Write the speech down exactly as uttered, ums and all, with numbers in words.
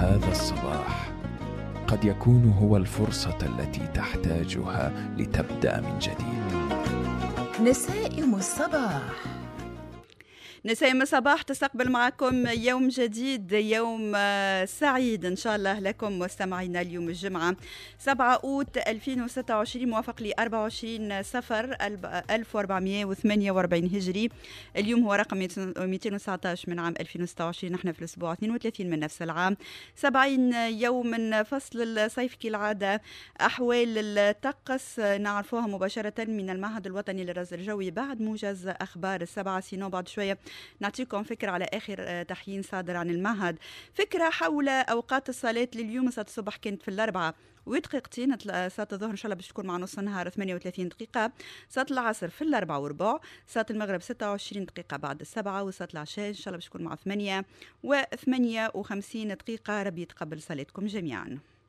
هذا الصباح قد يكون هو الفرصة التي تحتاجها لتبدأ من جديد. نسائم الصباح. نسائم الصباح تستقبل معكم يوم جديد، يوم سعيد إن شاء الله لكم مستمعينا. اليوم الجمعة سبعة أوت ألفين وستة وعشرين موافق ل أربعة وعشرين صفر ألف وأربعمائة وثمانية وأربعين هجري. اليوم هو رقم مئتين وتسعة عشر من عام ألفين وستة وعشرين. نحن في الأسبوع اثنين وثلاثين من نفس العام، سبعين يوم من فصل الصيف كالعادة. أحوال الطقس نعرفوها مباشرة من المعهد الوطني للرصد الجوي بعد موجز أخبار السبعة. سينو بعد شوية نعطيكم فكرة على آخر تحيين صادر عن المعهد، فكرة حول أوقات الصلاة لليوم. صلاة الصبح كانت في الأربعة ودقيقتين، صلاة الظهر إن شاء الله باش تكون مع نص النهار ثمانية وثلاثين دقيقة، صلاة العصر في الأربعة وربع، صلاة المغرب ستة وعشرين دقيقة بعد السبعة، وصلاة العشاء إن شاء الله باش تكون مع ثمانية وثمانية وخمسين دقيقة. ربي يتقبل صلاتكم جميعا.